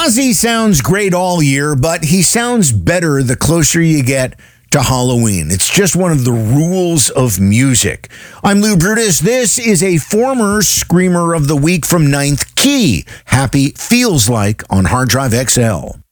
Ozzy sounds great all year, but he sounds better the closer you get to Halloween. It's just one of the rules of music. I'm Lou Brutus. This is a former Screamer of the Week from Ninth Key. Happy Feels Like on Hard Drive XL.